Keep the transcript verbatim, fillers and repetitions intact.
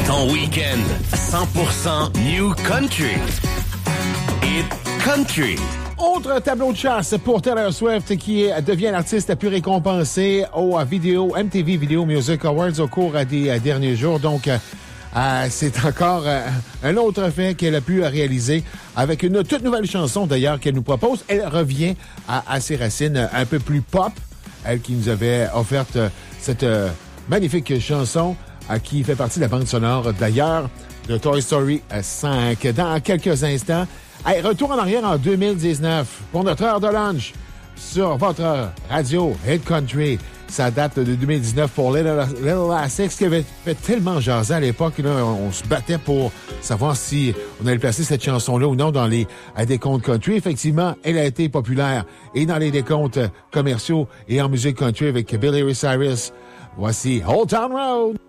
Ton week-end cent pour cent New Country. Hit Country. Autre tableau de chasse pour Taylor Swift qui devient l'artiste la plus récompensée au vidéo M T V Video Music Awards au cours des derniers jours. Donc, euh, c'est encore euh, un autre fait qu'elle a pu réaliser avec une toute nouvelle chanson d'ailleurs qu'elle nous propose. Elle revient à, à ses racines un peu plus pop. Elle qui nous avait offert euh, cette euh, magnifique chanson euh, qui fait partie de la bande sonore d'ailleurs de Toy Story cinq. Dans quelques instants, hey, retour en arrière en deux mille dix-neuf pour notre heure de lunch sur votre radio Hit Country. Ça date de deux mille dix-neuf pour Little, Little Lasix qui avait fait tellement jaser à l'époque. Là, on, on se battait pour savoir si on allait placer cette chanson-là ou non dans les décomptes country. Effectivement, elle a été populaire et dans les décomptes commerciaux et en musique country avec Billy Ray Cyrus. Voici Old Town Road.